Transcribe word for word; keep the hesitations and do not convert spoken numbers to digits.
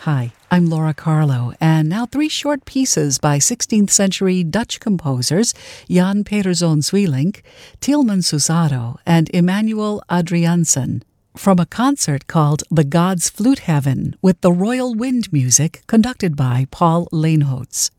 Hi, I'm Laura Carlo, and now three short pieces by sixteenth century Dutch composers Jan Pieterszoon Sweelinck, Tieleman Susado, and Emmanuel Adriaansen, from a concert called The Gods' Flute Heaven with the Royal Wind Music conducted by Paul Leenhoots.